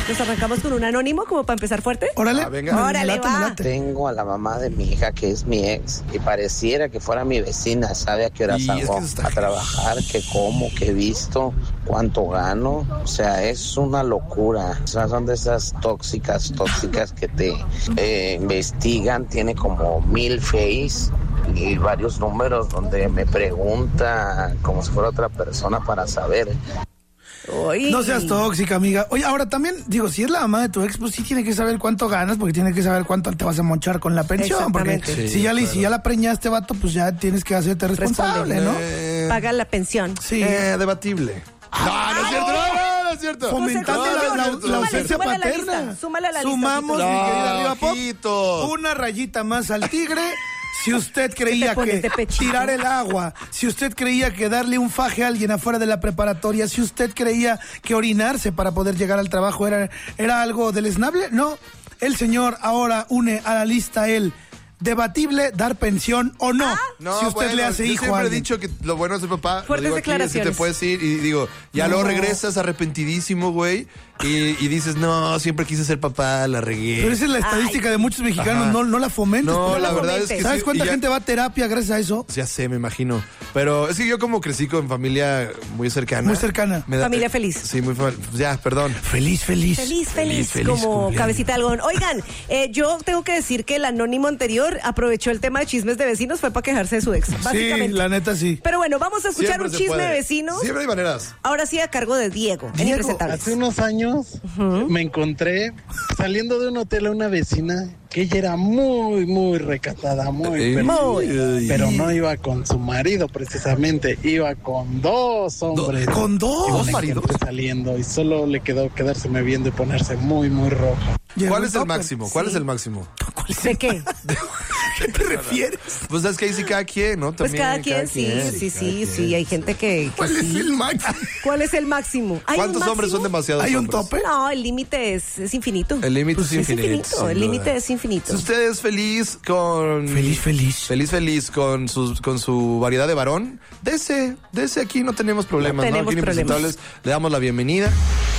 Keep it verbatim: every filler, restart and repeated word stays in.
Nos arrancamos con un anónimo como para empezar fuerte. Órale, Ah, venga. Órale, late, va. late. Tengo a la mamá de mi hija que es mi ex y pareciera que fuera mi vecina. Sabe a qué hora Y es salgo que eso está a trabajar, qué como, qué visto, cuánto gano. O sea, es una locura. O sea, son de esas tóxicas, tóxicas que te eh, investigan. Tiene como mil face y varios números donde me pregunta como si fuera otra persona para saber. Uy. No seas tóxica, amiga. Oye, ahora también, digo, si es la mamá de tu ex, pues sí tiene que saber cuánto ganas, porque tiene que saber cuánto te vas a monchar con la pensión. Porque Exactamente. si, Sí, ya le, claro. si ya la preñaste, vato, pues ya tienes que hacerte responsable, ¿no? Eh, Paga la pensión. Sí. eh, debatible. No, no es cierto, no, no, no es cierto. Fomentando José, la, José, la- súmale, la ausencia súmale a la paterna. lista, súmale a la lista, Sumamos, mi ojito. querida No, Arriba Pop, ojito. una rayita más al tigre. Si usted creía pones que de pechito? tirar el agua, si usted creía que darle un faje a alguien afuera de la preparatoria, si usted creía que orinarse para poder llegar al trabajo era, era algo deleznable, no. El señor ahora une a la lista el debatible dar pensión o no, No, si usted bueno, le hace yo hijo a siempre he alguien. dicho que lo bueno es ser papá. Fuertes lo digo aquí, es que declaraciones. te puedes ir y digo, ya No. luego regresas arrepentidísimo, güey, y, y dices, no, siempre quise ser papá, la regué. Pero esa es la estadística Ay. de muchos mexicanos, Ajá. no, no la fomentes. No, porque- la la verdad es fomentes. que ¿Sabes sí, cuánta y ya- gente va a terapia gracias a eso? Ya sé, me imagino. Pero es que yo como crecí con familia muy cercana. Muy cercana. me da- Familia feliz. Sí, muy feliz. Ya, perdón. Feliz, feliz. Feliz, feliz, Feliz, feliz como cumpleaños. cabecita de algodón. Oigan, eh, yo tengo que decir que el anónimo anterior aprovechó el tema de chismes de vecinos, fue para quejarse de su ex, Sí, básicamente. la neta sí. Pero bueno, vamos a escuchar Siempre un se chisme puede. de vecinos. Siempre hay maneras. Ahora sí a cargo de Diego, en Diego, Impresentables. Hace unos años me encontré saliendo de un hotel a una vecina que ella era muy, muy recatada, muy, Eh, pero, ay. pero no iba con su marido precisamente, iba con dos hombres. ¿Con dos? Y me ¿Dos maridos? encontré saliendo y solo le quedó quedárseme viendo y ponerse muy, muy rojo. Llegó ¿Cuál el es el topper. máximo? ¿Cuál es el máximo? ¿De qué? ¿Qué te refieres? Pues es que ahí sí cada quien, ¿no? Pues También, cada quien, sí, quien, sí, cada sí, quien. sí, hay gente que... que ¿Cuál es sí. el máximo? ¿Cuál es el máximo? ¿Hay un ¿Cuántos hombres son máximo? demasiados ¿Hay un hombres? tope? No, el límite es, es infinito. El límite Pues es infinito. sin El duda. límite es infinito. Si usted es feliz con... Feliz, feliz. Feliz, feliz con su, con su variedad de varón, dese, dese aquí, no tenemos problemas, No ¿no? tenemos Aquí en problemas. Impresentables le damos la bienvenida.